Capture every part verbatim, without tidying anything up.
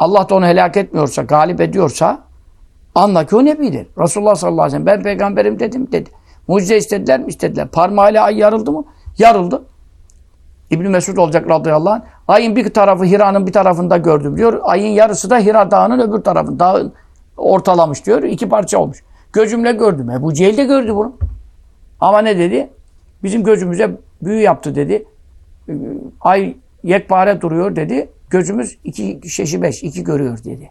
Allah da onu helak etmiyorsa, galip ediyorsa anla ki o nebidir. Resulullah sallallahu aleyhi ve sellem ben peygamberim dedim dedi. Mucize istediler mi? İstediler. Parmağıyla ay yarıldı mı? Yarıldı. İbn Mesud olacak radıyallahu anh. Ayın bir tarafı Hira'nın bir tarafında gördüm diyor. Ayın yarısı da Hira Dağı'nın öbür tarafında. Dağın ortalamış diyor. İki parça olmuş. Gözümle gördüm. Ebu Cehil de gördü bunu. Ama ne dedi? Bizim gözümüze büyü yaptı dedi. Ay yekpare duruyor dedi. Gözümüz iki şeşi beş, iki görüyor dedi.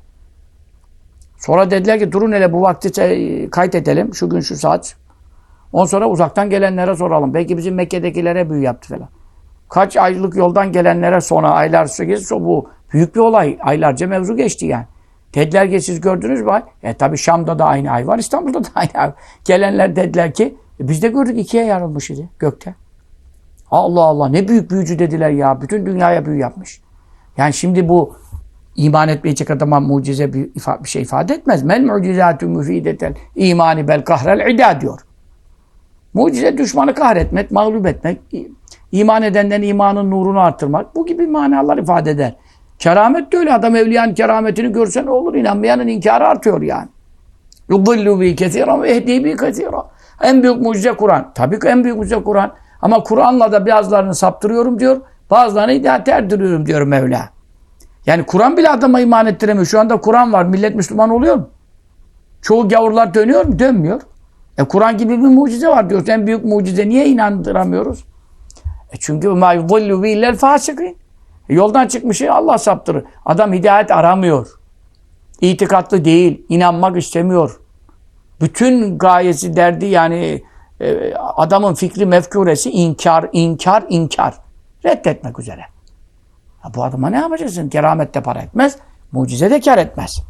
Sonra dediler ki durun hele bu vakti kaydedelim. Şu gün şu saat. Ondan sonra uzaktan gelenlere soralım. Belki bizim Mekke'dekilere büyü yaptı falan. Kaç aylık yoldan gelenlere sonra aylar geçti. Bu büyük bir olay. Aylarca mevzu geçti yani. Dediler ki siz gördünüz mü ay? E tabi Şam'da da aynı ay var. İstanbul'da da aynı ay var. Gelenler dediler ki e, biz de gördük ikiye yarılmış idi gökte. Allah Allah ne büyük büyücü dediler ya. Bütün dünyaya büyü yapmış. Yani şimdi bu iman etmeyecek adama mucize bir, bir şey ifade etmez. Mel mucizatü müfideten imani bel kahrel idâ diyor. Mucize düşmanı kahretmek, mağlup etmek, iman edenlerin imanın nurunu arttırmak. Bu gibi manalar ifade eder. Keramet de öyle. Adam evliyanın kerametini görse ne olur? İnanmayanın inkarı artıyor yani. Yudillu bi kesiran ve ehdi bi kesiran. En büyük mucize Kur'an. Tabii ki en büyük mucize Kur'an. Ama Kur'an'la da bazılarını saptırıyorum diyor. Bazılarını hidayet erdiriyorum diyor Mevla. Yani Kur'an bile adama iman ettiremiyor. Şu anda Kur'an var. Millet Müslüman oluyor mu? Çoğu gavurlar dönüyor mu? Dönmüyor. E Kur'an gibi bir mucize var diyoruz. En büyük mucize. Niye inandıramıyoruz? E çünkü مَا يُضِلُّ بِيلَّ الْفَاسِقِينَ Yoldan çıkmışı Allah saptırır. Adam hidayet aramıyor. İtikatlı değil. İnanmak istemiyor. Bütün gayesi, derdi yani e, adamın fikri mefkuresi inkar, inkar, inkar. Reddetmek üzere. Ya bu adama ne yapacaksın? Keramet de para etmez. Mucize de kar etmez.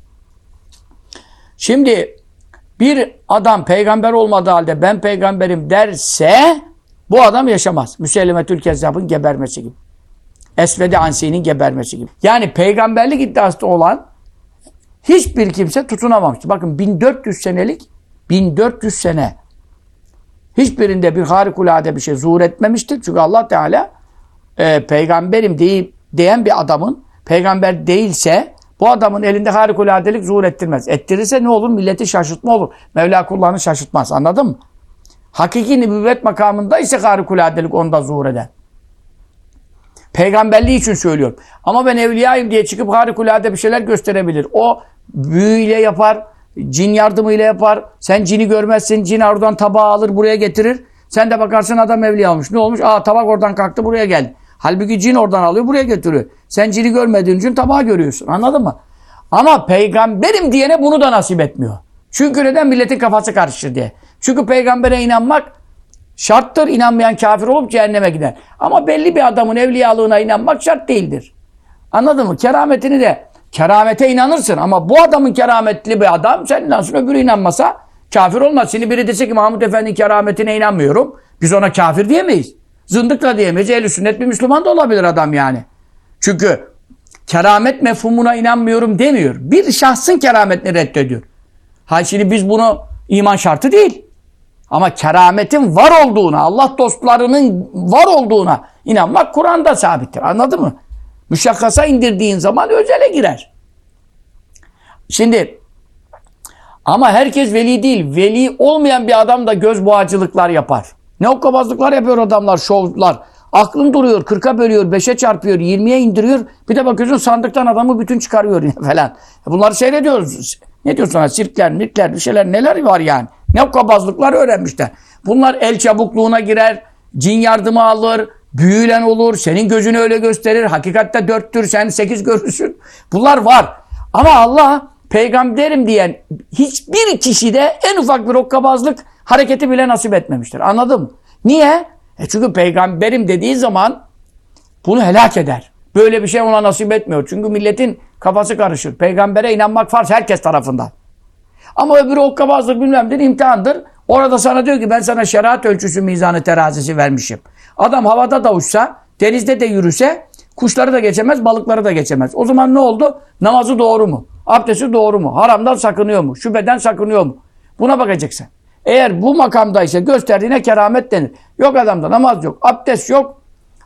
Şimdi bir adam peygamber olmadığı halde ben peygamberim derse bu adam yaşamaz. Müsellemetül Kezzab'ın gebermesi gibi. Esved-i Ansi'nin gebermesi gibi. Yani peygamberlik iddiası olan hiçbir kimse tutunamamıştı. Bakın bin dört yüz senelik bin dört yüz sene hiçbirinde bir harikulade bir şey zuhur etmemiştir. Çünkü Allah Teala e, peygamberim deyip diyen bir adamın peygamber değilse bu adamın elinde harikuladelik zuhur ettirmez. Ettirirse ne olur? Milleti şaşırtma olur. Mevla kullarını şaşırtmaz. Anladın mı? Hakiki nübüvvet makamında ise harikuladelik onda zuhur eder. Peygamberliği için söylüyorum. Ama ben evliyayım diye çıkıp harikulade bir şeyler gösterebilir. O büyüyle yapar, cin yardımıyla yapar. Sen cini görmezsin, cin oradan tabağı alır buraya getirir. Sen de bakarsın adam evliya olmuş. Ne olmuş? Aa tabak oradan kalktı buraya geldi. Halbuki cin oradan alıyor buraya getiriyor. Sen cini görmediğin için tabağı görüyorsun. Anladın mı? Ama peygamberim diyene bunu da nasip etmiyor. Çünkü neden? Milletin kafası karışır diye. Çünkü peygambere inanmak şarttır. İnanmayan kafir olup cehenneme gider. Ama belli bir adamın evliyalığına inanmak şart değildir. Anladın mı? Kerametini de keramete inanırsın ama bu adamın kerametli bir adam sen inansın öbürü inanmasa kafir olmaz. Şimdi biri dese ki Mahmud Efendi'nin kerametine inanmıyorum. Biz ona kafir diyemeyiz. Zındık da diyemeyiz. Ehl-i sünnet bir Müslüman da olabilir adam yani. Çünkü keramet mefhumuna inanmıyorum demiyor. Bir şahsın kerametini reddediyor. Ha şimdi biz bunu iman şartı değil. Ama kerametin var olduğuna, Allah dostlarının var olduğuna inanmak Kur'an'da sabittir. Anladın mı? Müşakkasa indirdiğin zaman özele girer. Şimdi ama herkes veli değil. Veli olmayan bir adam da göz boğacılıklar yapar. Ne okkabazlıklar yapıyor adamlar, şovlar. Aklın duruyor, kırka bölüyor, beşe çarpıyor, yirmiye indiriyor. Bir de bakıyorsun sandıktan adamı bütün çıkarıyor falan. Bunları seyrediyoruz. Ne diyorsun sana? Sirkler, mirkler, bir şeyler neler var yani. Ne okkabazlıklar öğrenmişler. Bunlar el çabukluğuna girer, cin yardımı alır, büyülen olur, senin gözünü öyle gösterir. Hakikatte dörttür, sen sekiz görürsün. Bunlar var. Ama Allah peygamberim diyen hiçbir kişide en ufak bir okkabazlık hareketi bile nasip etmemiştir. Anladın mı? Niye? E çünkü peygamberim dediği zaman bunu helak eder. Böyle bir şey ona nasip etmiyor. Çünkü milletin kafası karışır. Peygambere inanmak farz herkes tarafından. Ama öbürü okkabazdır bilmemdir, imtihandır. Orada sana diyor ki ben sana şeriat ölçüsü mizanı terazisi vermişim. Adam havada da uçsa, denizde de yürüse kuşları da geçemez, balıkları da geçemez. O zaman ne oldu? Namazı doğru mu? Abdesti doğru mu? Haramdan sakınıyor mu? Şüpheden sakınıyor mu? Buna bakacaksın. Eğer bu makamdaysa gösterdiğine keramet denir. Yok adamda namaz yok, abdest yok,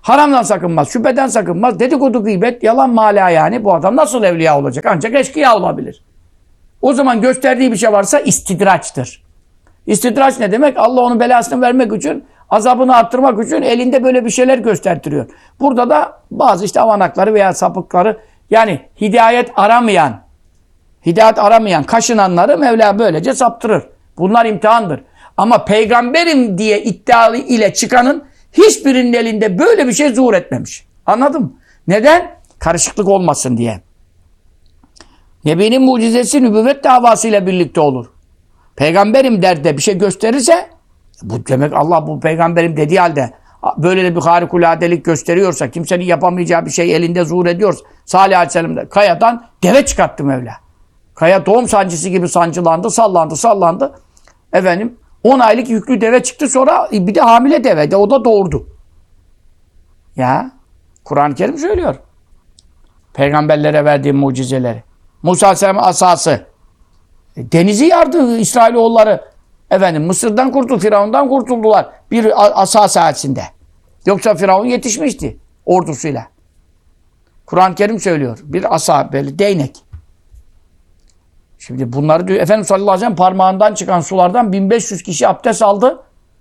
Haramdan sakınmaz, şüpheden sakınmaz, dedikodu, gıybet, yalan, mala yani. Bu adam nasıl evliya olacak? Ancak eşkıya olabilir. O zaman gösterdiği bir şey varsa istidraçtır. İstidraç ne demek? Allah onun belasını vermek için, azabını arttırmak için elinde böyle bir şeyler göstertiriyor. Burada da bazı işte avanakları veya sapıkları, yani hidayet aramayan, hidayet aramayan, kaşınanları Mevla böylece saptırır. Bunlar imtihandır. Ama peygamberim diye iddialı ile çıkanın hiçbirinin elinde böyle bir şey zuhur etmemiş. Anladın mı? Neden? Karışıklık olmasın diye. Nebinin mucizesi nübüvvet davasıyla birlikte olur. Peygamberim der de bir şey gösterirse, bu demek Allah bu peygamberim dediği halde böyle de bir harikuladelik gösteriyorsa, kimsenin yapamayacağı bir şey elinde zuhur ediyorsa, Salih Aleyhisselam da kayadan deve çıkarttı Mevla. Kaya doğum sancısı gibi sancılandı, sallandı, sallandı. Efendim on aylık yüklü deve çıktı, sonra bir de hamile deve de o da doğurdu. Ya Kur'an-ı Kerim söylüyor. Peygamberlere verdiği mucizeleri. Musa Aleyhisselam'ın asası. Denizi yardı İsrailoğulları. Efendim Mısır'dan kurtuldu, Firavun'dan kurtuldular. Bir asa sayesinde. Yoksa Firavun yetişmişti ordusuyla. Kur'an-ı Kerim söylüyor. Bir asa, böyle değnek. Şimdi bunları diyor, Efendimiz sallallahu aleyhi ve sellem parmağından çıkan sulardan bin beş yüz kişi abdest aldı.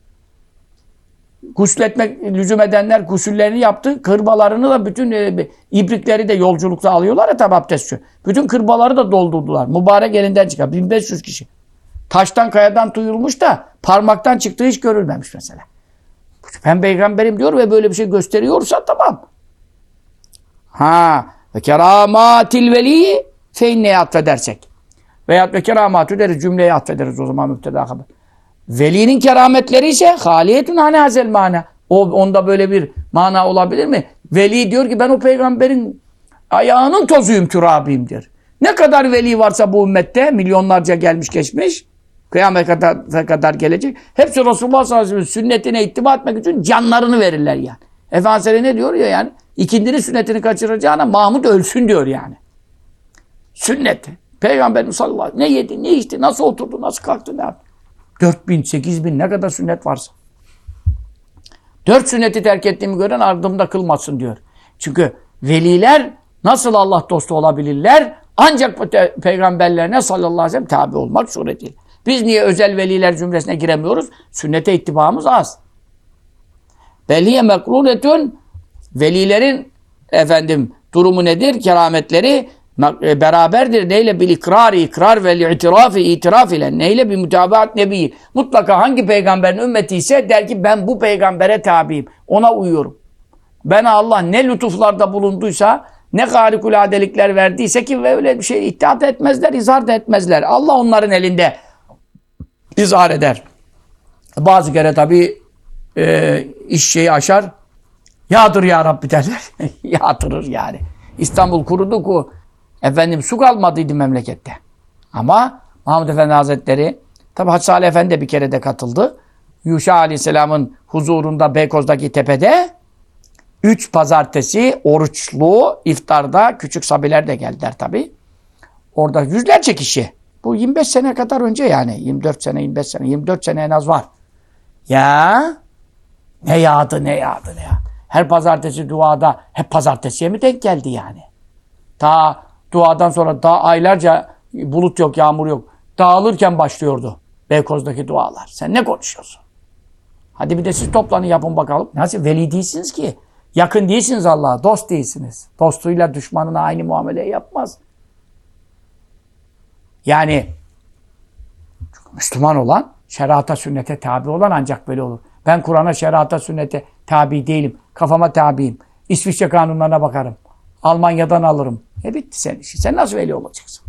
Gusletmek lüzum edenler gusüllerini yaptı. Kırbalarını da bütün e, ibrikleri de yolculukta alıyorlar ya tabi abdestçi. Bütün kırbaları da doldurdular. Mübarek elinden çıkan bin beş yüz kişi. Taştan kayadan duyulmuş da parmaktan çıktığı hiç görülmemiş mesela. Ben peygamberim diyor ve böyle bir şey gösteriyorsa tamam. Ha ve keramatil veli feinneye atfedersek. Veyahut ve keramatü deriz, cümleye atfederiz o zaman müpteda haber. Velinin kerametleri ise haliyetun hani hazel mana. O, onda böyle bir mana olabilir mi? Veli diyor ki ben o peygamberin ayağının tozuyum, türabiyim diyor. Ne kadar veli varsa bu ümmette, milyonlarca gelmiş geçmiş, kıyamet kadar, kadar gelecek. Hepsi Resulullah sallallahu aleyhi ve sellem sünnetine ittiba etmek için canlarını verirler yani. Efendimiz ne diyor ya yani? İkindinin sünnetini kaçıracağına Mahmud ölsün diyor yani. Sünnet. Peygamberimiz sallallahu aleyhi ve sellem ne yedi, ne içti, nasıl oturdu, nasıl kalktı, ne yaptı? Dört bin, sekiz bin ne kadar sünnet varsa. Dört sünneti terk ettiğimi gören ardımda kılmasın diyor. Çünkü veliler nasıl Allah dostu olabilirler? Ancak pe peygamberlerine sallallahu aleyhi ve sellem tabi olmak suretiyle. Biz niye özel veliler cümlesine giremiyoruz? Sünnete ittibaımız az. Belliye mekrunetün, velilerin efendim durumu nedir? Kerametleri beraberdir. Neyle? Bil ikrari, ikrar ve itirafı, itiraf ile. Neyle? Bir mutabaat nebi. Mutlaka hangi peygamberin ümmeti ise der ki ben bu peygambere tabiyim. Ona uyuyorum. Bana Allah ne lütuflarda bulunduysa, ne harikuladelikler verdiyse ki öyle bir şey iddia da etmezler, izhar da etmezler. Allah onların elinde izhar eder. Bazı kere tabii e, iş şeyi aşar. Yağdır ya Rabbi derler. Yağdırır yani. İstanbul kurudu ku efendim su kalmadıydı memlekette. Ama Mahmud Efendi Hazretleri tabi Hacı Salih Efendi de bir kere de katıldı. Yuşa Aleyhisselam'ın huzurunda Beykoz'daki tepede üç pazartesi oruçlu iftarda küçük sabiler de geldiler tabi. Orada yüzlerce kişi. Bu yirmi beş sene kadar önce yani. yirmi dört sene, yirmi beş sene, yirmi dört sene en az var. Ya ne yağdı, ne yağdı, ne yağdı. Her pazartesi duada hep pazartesiye mi denk geldi yani? Ta duadan sonra daha aylarca bulut yok, yağmur yok. Dağılırken başlıyordu Beykoz'daki dualar. Sen ne konuşuyorsun? Hadi bir de siz toplanın yapın bakalım. Nasıl? Veli değilsiniz ki. Yakın değilsiniz Allah'a. Dost değilsiniz. Dostuyla düşmanına aynı muameleyi yapmaz. Yani Müslüman olan, şerata sünnete tabi olan ancak böyle olur. Ben Kur'an'a, şerata sünnete tabi değilim. Kafama tabiyim. İsviçre kanunlarına bakarım. Almanya'dan alırım. E bitti senin işin. Sen nasıl veli olacaksın?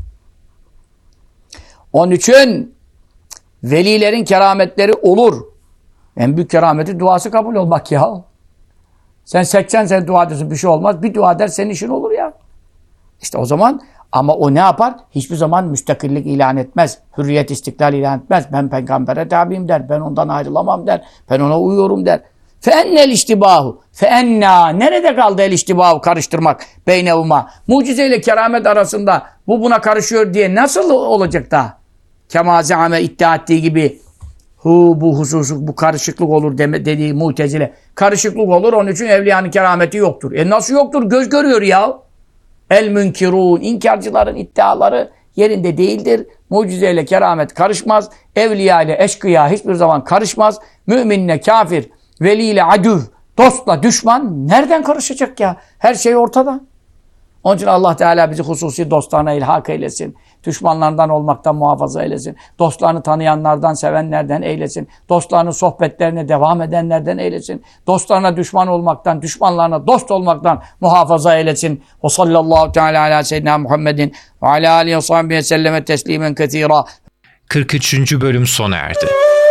Onun için velilerin kerametleri olur. En büyük kerameti duası kabul olmak ya. Sen seksen sene dua edersin, bir şey olmaz. Bir dua eder senin işin olur ya. İşte o zaman ama o ne yapar? Hiçbir zaman müstakillik ilan etmez. Hürriyet, istiklal ilan etmez. Ben peygambere tabiyim der. Ben ondan ayrılamam der. Ben ona uyuyorum der. Feennel iştibahu. Feenna. Nerede kaldı el iştibahu? Karıştırmak. Beynevuma. Mucizeyle keramet arasında bu buna karışıyor diye nasıl olacak da? Kema zâme iddia ettiği gibi hu bu hususu bu karışıklık olur deme, dediği Mu'tezile. Karışıklık olur, onun için evliyanın kerameti yoktur. E nasıl yoktur? Göz görüyor ya. El münkirun, inkarcıların iddiaları yerinde değildir. Mucizeyle keramet karışmaz. Evliya ile eşkıya hiçbir zaman karışmaz. Müminle kafir, veli ile adüv, dostla düşman nereden karışacak ya? Her şey ortada. Onun için Allah Teala bizi hususi dostlarına ilhak eylesin. Düşmanlardan olmaktan muhafaza eylesin. Dostlarını tanıyanlardan, sevenlerden eylesin. Dostlarının sohbetlerine devam edenlerden eylesin. Dostlarına düşman olmaktan, düşmanlarına dost olmaktan muhafaza eylesin. Ve sallallahu teala ala seyyidina Muhammedin ve ala alihi ve sahbihi selleme teslimen kethira. kırk üçüncü bölüm sona erdi.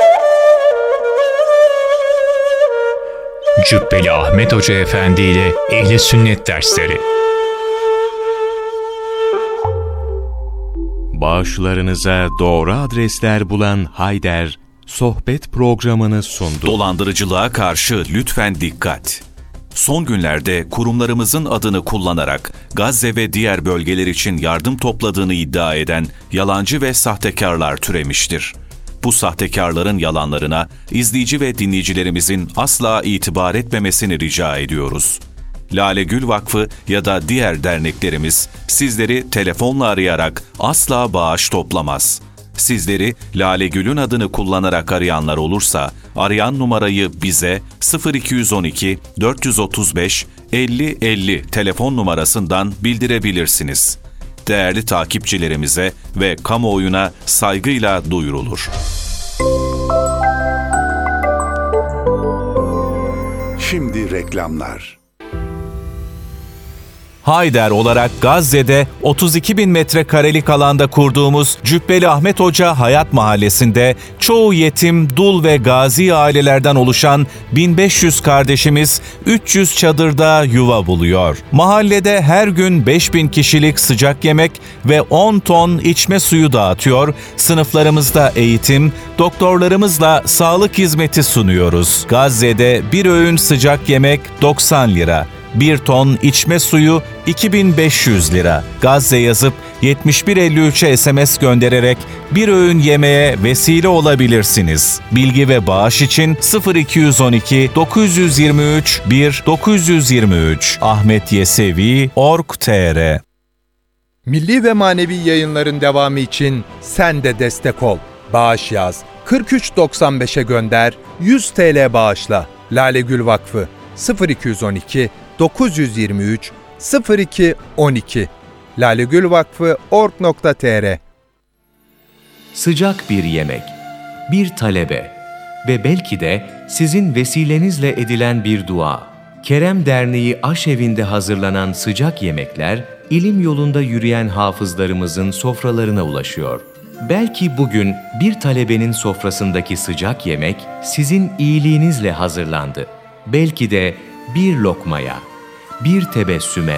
Cübbeli Ahmet Hoca Efendi ile Ehli Sünnet dersleri. Bağışlarınıza doğru adresler bulan Hayder, sohbet programını sundu. Dolandırıcılığa karşı lütfen dikkat. Son günlerde kurumlarımızın adını kullanarak Gazze ve diğer bölgeler için yardım topladığını iddia eden yalancı ve sahtekarlar türemiştir. Bu sahtekarların yalanlarına izleyici ve dinleyicilerimizin asla itibar etmemesini rica ediyoruz. Lale Gül Vakfı ya da diğer derneklerimiz sizleri telefonla arayarak asla bağış toplamaz. Sizleri Lale Gül'ün adını kullanarak arayanlar olursa arayan numarayı bize sıfır iki on iki dört otuz beş elli elli telefon numarasından bildirebilirsiniz. Değerli takipçilerimize ve kamuoyuna saygıyla duyurulur. Şimdi reklamlar. Hayder olarak Gazze'de otuz iki bin metrekarelik alanda kurduğumuz Cübbeli Ahmet Hoca Hayat Mahallesi'nde çoğu yetim, dul ve gazi ailelerden oluşan bin beş yüz kardeşimiz üç yüz çadırda yuva buluyor. Mahallede her gün beş bin kişilik sıcak yemek ve on ton içme suyu dağıtıyor, sınıflarımızda eğitim, doktorlarımızla sağlık hizmeti sunuyoruz. Gazze'de bir öğün sıcak yemek doksan lira. Bir ton içme suyu iki bin beş yüz lira. Gazze yazıp yetmiş bir elli üçe S M S göndererek bir öğün yemeğe vesile olabilirsiniz. Bilgi ve bağış için sıfır iki on iki dokuz yirmi üç bir dokuz yirmi üç ahmetyesevi nokta org nokta tr. Milli ve manevi yayınların devamı için sen de destek ol. Bağış yaz. kırk üç doksan beşe gönder. yüz TL bağışla. Lale Gül Vakfı sıfır iki on iki dokuz yirmi üç sıfır iki on iki lalegülvakfı nokta org nokta tr. Sıcak bir yemek, bir talebe ve belki de sizin vesilenizle edilen bir dua. Kerem Derneği Aşevi'nde hazırlanan sıcak yemekler, ilim yolunda yürüyen hafızlarımızın sofralarına ulaşıyor. Belki bugün bir talebenin sofrasındaki sıcak yemek sizin iyiliğinizle hazırlandı. Belki de bir lokmaya, bir tebessüme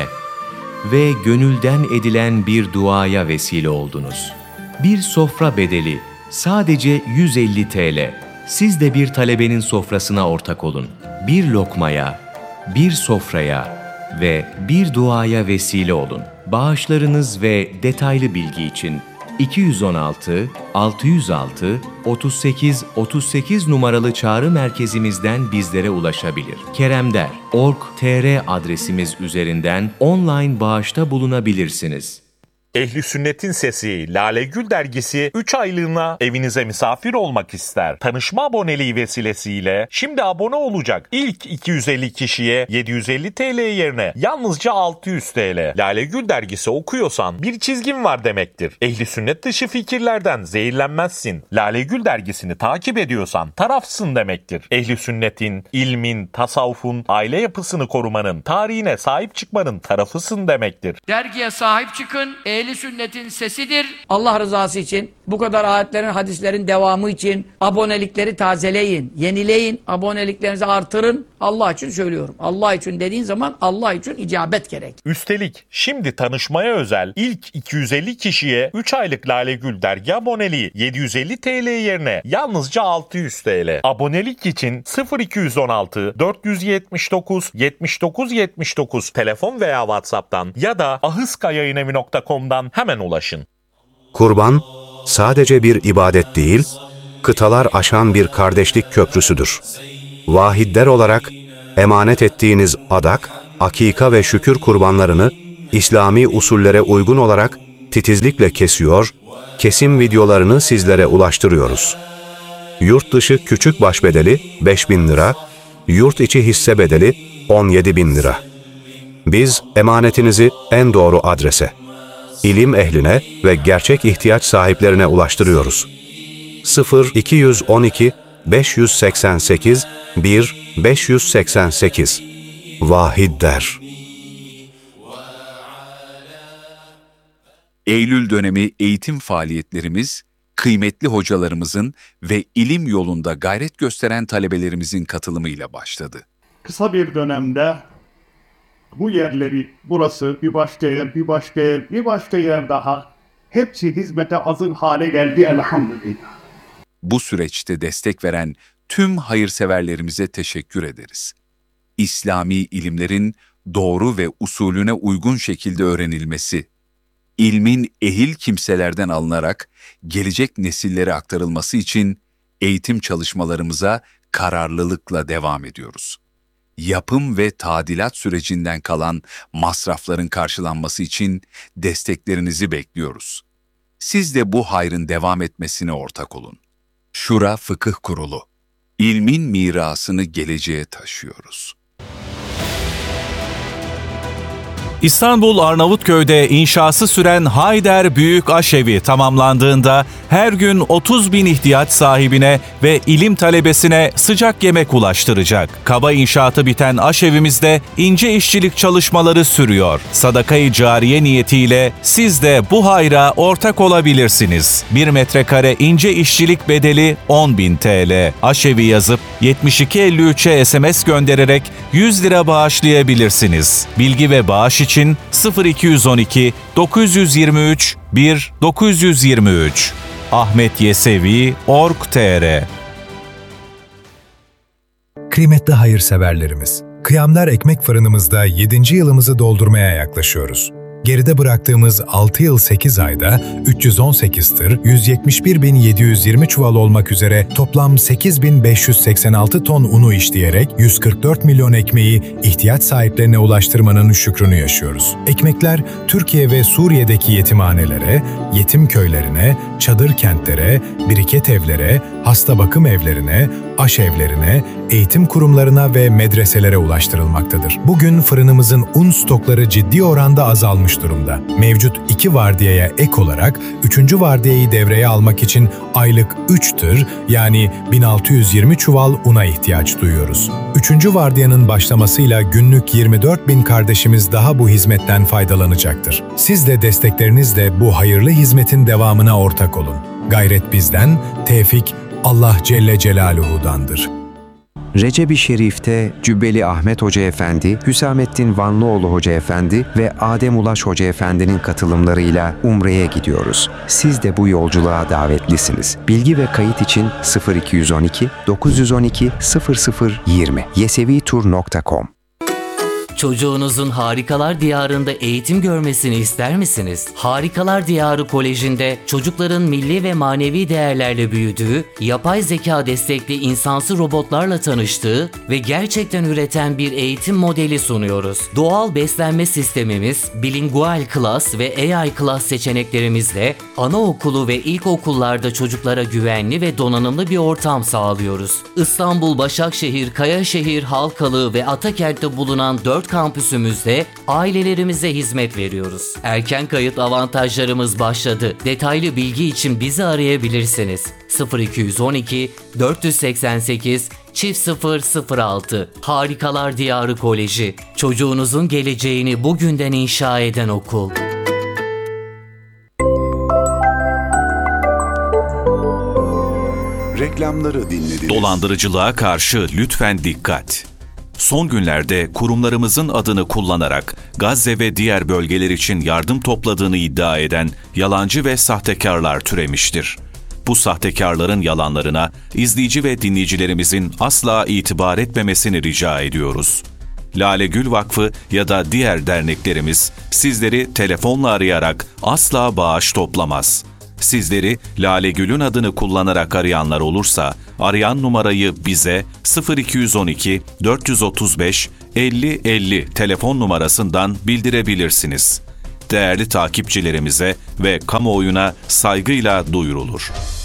ve gönülden edilen bir duaya vesile oldunuz. Bir sofra bedeli sadece yüz elli TL. Siz de bir talebenin sofrasına ortak olun. Bir lokmaya, bir sofraya ve bir duaya vesile olun. Bağışlarınız ve detaylı bilgi için iki yüz on altı altı yüz altı otuz sekiz otuz sekiz numaralı çağrı merkezimizden bizlere ulaşabilir. keremder nokta org nokta tr adresimiz üzerinden online bağışta bulunabilirsiniz. Ehli Sünnet'in Sesi Lale Gül dergisi üç aylığına evinize misafir olmak ister. Tanışma aboneliği vesilesiyle şimdi abone olacak ilk iki yüz elli kişiye yedi yüz elli TL yerine yalnızca altı yüz TL. Lale Gül dergisi okuyorsan bir çizgin var demektir. Ehli Sünnet dışı fikirlerden zehirlenmezsin. Lale Gül dergisini takip ediyorsan tarafsın demektir. Ehli Sünnet'in, ilmin, tasavvufun, aile yapısını korumanın, tarihine sahip çıkmanın tarafısın demektir. Dergiye sahip çıkın. Ehli Sünnet'in sesidir. Allah rızası için, bu kadar ayetlerin, hadislerin devamı için abonelikleri tazeleyin, yenileyin, aboneliklerinizi artırın. Allah için söylüyorum. Allah için dediğin zaman Allah için icabet gerek. Üstelik şimdi tanışmaya özel ilk iki yüz elli kişiye üç aylık Lale Gül dergi aboneliği yedi yüz elli TL yerine yalnızca altı yüz TL. Abonelik için sıfır iki on altı dört yüz yetmiş dokuz yetmiş dokuz yetmiş dokuz telefon veya WhatsApp'tan ya da ahıskayayınevi nokta com'dan hemen ulaşın. Kurban sadece bir ibadet değil, kıtalar aşan bir kardeşlik köprüsüdür. Vahidler olarak emanet ettiğiniz adak, akika ve şükür kurbanlarını İslami usullere uygun olarak titizlikle kesiyor, kesim videolarını sizlere ulaştırıyoruz. Yurt dışı küçük baş bedeli beş bin lira, yurt içi hisse bedeli on yedi bin lira. Biz emanetinizi en doğru adrese, ilim ehline ve gerçek ihtiyaç sahiplerine ulaştırıyoruz. sıfır iki yüz on iki beş yüz seksen sekiz bir beş yüz seksen sekiz Vahidler. Eylül dönemi eğitim faaliyetlerimiz, kıymetli hocalarımızın ve ilim yolunda gayret gösteren talebelerimizin katılımıyla başladı. Kısa bir dönemde bu yerleri, burası bir başka yer, bir başka yer, bir başka yer daha, hepsi hizmete hazır hale geldi elhamdülillah. Bu süreçte destek veren tüm hayırseverlerimize teşekkür ederiz. İslami ilimlerin doğru ve usulüne uygun şekilde öğrenilmesi, ilmin ehil kimselerden alınarak gelecek nesillere aktarılması için eğitim çalışmalarımıza kararlılıkla devam ediyoruz. Yapım ve tadilat sürecinden kalan masrafların karşılanması için desteklerinizi bekliyoruz. Siz de bu hayrın devam etmesine ortak olun. Şura Fıkıh Kurulu. İlmin mirasını geleceğe taşıyoruz. İstanbul Arnavutköy'de inşası süren Hayder Büyük Aşevi tamamlandığında her gün otuz bin ihtiyaç sahibine ve ilim talebesine sıcak yemek ulaştıracak. Kaba inşaatı biten aşevimizde ince işçilik çalışmaları sürüyor. Sadaka-i cariye niyetiyle siz de bu hayra ortak olabilirsiniz. bir metrekare ince işçilik bedeli on bin TL. Aşevi yazıp yetmiş iki elli üçe S M S göndererek yüz lira bağışlayabilirsiniz. Bilgi ve bağış için sıfır iki yüz on iki dokuz yüz yirmi üç bir dokuz yüz yirmi üç ahmet yesevi nokta org nokta tr. Kıymetli hayırseverlerimiz, Kıyamlar Ekmek Fırınımızda yedinci yılımızı doldurmaya yaklaşıyoruz. Geride bıraktığımız altı yıl sekiz ayda üç yüz on sekiz tır, yüz yetmiş bir bin yedi yüz yirmi çuval olmak üzere toplam sekiz bin beş yüz seksen altı ton unu işleyerek yüz kırk dört milyon ekmeği ihtiyaç sahiplerine ulaştırmanın şükrünü yaşıyoruz. Ekmekler Türkiye ve Suriye'deki yetimhanelere, yetim köylerine, çadır kentlere, biriket evlere, hasta bakım evlerine, aşevlerine, eğitim kurumlarına ve medreselere ulaştırılmaktadır. Bugün fırınımızın un stokları ciddi oranda azalmış durumda. Mevcut iki vardiyaya ek olarak üçüncü vardiyayı devreye almak için aylık üç tır yani bin altı yüz yirmi çuval una ihtiyaç duyuyoruz. üçüncü vardiyanın başlamasıyla günlük yirmi dört bin kardeşimiz daha bu hizmetten faydalanacaktır. Siz de desteklerinizle bu hayırlı hizmetin devamına ortak olun. Gayret bizden, tevfik Allah Celle Celaluhu'dandır. Recep-i Şerif'te Cübbeli Ahmet Hoca Efendi, Hüsamettin Vanlıoğlu Hoca Efendi ve Adem Ulaş Hoca Efendi'nin katılımlarıyla Umre'ye gidiyoruz. Siz de bu yolculuğa davetlisiniz. Bilgi ve kayıt için sıfır iki yüz on iki dokuz yüz on iki sıfır sıfır yirmi yesevitur nokta com. Çocuğunuzun Harikalar Diyarı'nda eğitim görmesini ister misiniz? Harikalar Diyarı Koleji'nde çocukların milli ve manevi değerlerle büyüdüğü, yapay zeka destekli insansı robotlarla tanıştığı ve gerçekten üreten bir eğitim modeli sunuyoruz. Doğal beslenme sistemimiz, bilingual class ve A I class seçeneklerimizle anaokulu ve ilkokullarda çocuklara güvenli ve donanımlı bir ortam sağlıyoruz. İstanbul, Başakşehir, Kayaşehir, Halkalı ve Atakent'te bulunan dört kampüsümüzde ailelerimize hizmet veriyoruz. Erken kayıt avantajlarımız başladı. Detaylı bilgi için bizi arayabilirsiniz. sıfır iki yüz on iki dört yüz seksen sekiz çift sıfır sıfır altı Harikalar Diyarı Koleji. Çocuğunuzun geleceğini bugünden inşa eden okul. Reklamları dinlediniz. Dolandırıcılığa karşı lütfen dikkat. Son günlerde kurumlarımızın adını kullanarak Gazze ve diğer bölgeler için yardım topladığını iddia eden yalancı ve sahtekarlar türemiştir. Bu sahtekarların yalanlarına izleyici ve dinleyicilerimizin asla itibar etmemesini rica ediyoruz. Lale Gül Vakfı ya da diğer derneklerimiz sizleri telefonla arayarak asla bağış toplamaz. Sizleri Lale Gül'ün adını kullanarak arayanlar olursa, arayan numarayı bize sıfır iki yüz on iki dört yüz otuz beş elli elli telefon numarasından bildirebilirsiniz. Değerli takipçilerimize ve kamuoyuna saygıyla duyurulur.